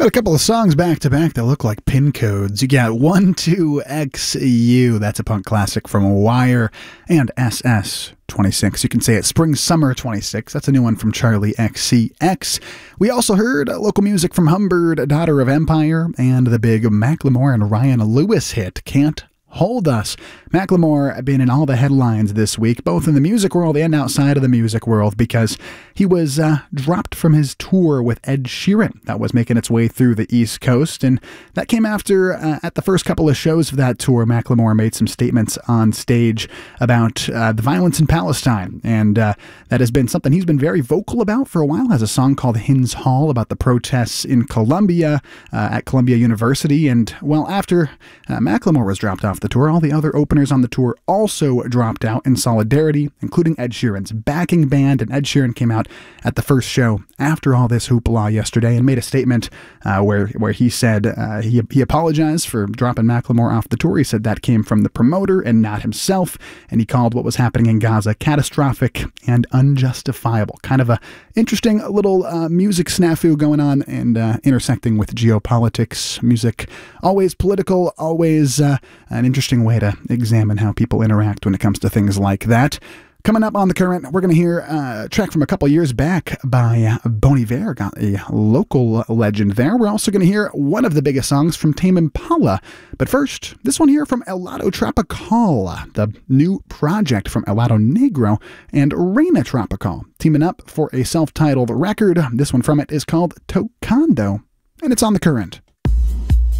Got a couple of songs back to back that look like pin codes. You got 12XU, that's a punk classic from Wire, and SS26. You can say it Spring Summer 26. That's a new one from Charlie XCX. We also heard local music from Humbird, Daughter of Empire, and the big Macklemore and Ryan Lewis hit, Can't Hold Us. Macklemore been in all the headlines this week, both in the music world and outside of the music world, because he was dropped from his tour with Ed Sheeran that was making its way through the East Coast, and that came after, at the first couple of shows of that tour, Macklemore made some statements on stage about the violence in Palestine, and that has been something he's been very vocal about for a while. Has a song called Hins Hall about the protests in Columbia, at Columbia University, and well, after Macklemore was dropped off the tour, all the other openers on the tour also dropped out in solidarity, including Ed Sheeran's backing band, and Ed Sheeran came out at the first show after all this hoopla yesterday and made a statement where he said he apologized for dropping Macklemore off the tour. He said that came from the promoter and not himself, and he called what was happening in Gaza catastrophic and unjustifiable. Kind of a interesting little music snafu going on and intersecting with geopolitics. Music, always political, always an interesting way to examine how people interact when it comes to things like that. Coming up on The Current, we're going to hear a track from a couple years back by Bon Iver, got a local legend there. We're also going to hear one of the biggest songs from Tame Impala. But first, this one here from El Lado Tropical, the new project from El Lado Negro and Reina Tropical, teaming up for a self-titled record. This one from it is called Tocando, and it's on The Current.